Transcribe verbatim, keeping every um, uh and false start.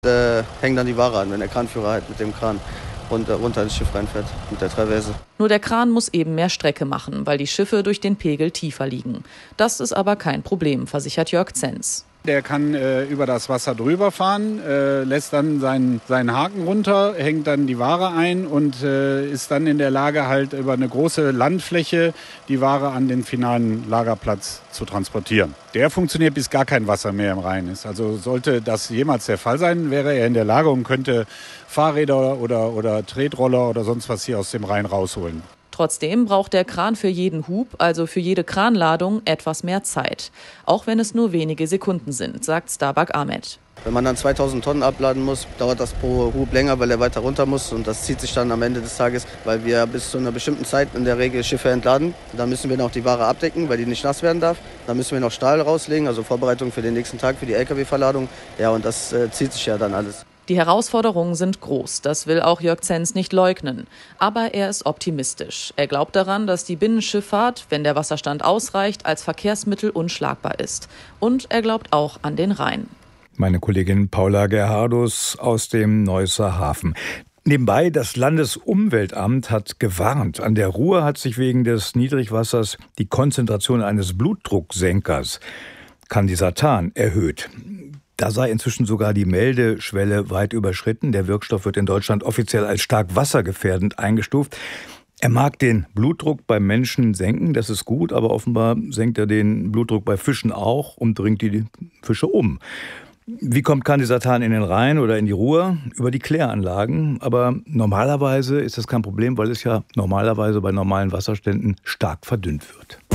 Äh, hängen dann die Ware an, wenn der Kranführer halt mit dem Kran runter, runter ins Schiff reinfährt, mit der Traverse. Nur der Kran muss eben mehr Strecke machen, weil die Schiffe durch den Pegel tiefer liegen. Das ist aber kein Problem, versichert Jörg Zenz. Der kann äh, über das Wasser drüber fahren, äh, lässt dann seinen, seinen Haken runter, hängt dann die Ware ein und äh, ist dann in der Lage, halt über eine große Landfläche die Ware an den finalen Lagerplatz zu transportieren. Der funktioniert, bis gar kein Wasser mehr im Rhein ist. Also sollte das jemals der Fall sein, wäre er in der Lage und könnte Fahrräder oder, oder Tretroller oder sonst was hier aus dem Rhein rausholen. Trotzdem braucht der Kran für jeden Hub, also für jede Kranladung, etwas mehr Zeit. Auch wenn es nur wenige Sekunden sind, sagt Starbuck Ahmed. Wenn man dann zweitausend Tonnen abladen muss, dauert das pro Hub länger, weil er weiter runter muss. Und das zieht sich dann am Ende des Tages, weil wir bis zu einer bestimmten Zeit in der Regel Schiffe entladen. Dann müssen wir noch die Ware abdecken, weil die nicht nass werden darf. Dann müssen wir noch Stahl rauslegen, also Vorbereitung für den nächsten Tag, für die L K W-Verladung. Ja, und das äh, zieht sich ja dann alles. Die Herausforderungen sind groß, das will auch Jörg Zenz nicht leugnen. Aber er ist optimistisch. Er glaubt daran, dass die Binnenschifffahrt, wenn der Wasserstand ausreicht, als Verkehrsmittel unschlagbar ist. Und er glaubt auch an den Rhein. Meine Kollegin Paula Gerhardus aus dem Neusser Hafen. Nebenbei, das Landesumweltamt hat gewarnt. An der Ruhr hat sich wegen des Niedrigwassers die Konzentration eines Blutdrucksenkers, Candesartan, erhöht. Da sei inzwischen sogar die Meldeschwelle weit überschritten. Der Wirkstoff wird in Deutschland offiziell als stark wassergefährdend eingestuft. Er mag den Blutdruck beim Menschen senken, das ist gut, aber offenbar senkt er den Blutdruck bei Fischen auch und bringt die Fische um. Wie kommt Candesartan in den Rhein oder in die Ruhr? Über die Kläranlagen. Aber normalerweise ist das kein Problem, weil es ja normalerweise bei normalen Wasserständen stark verdünnt wird.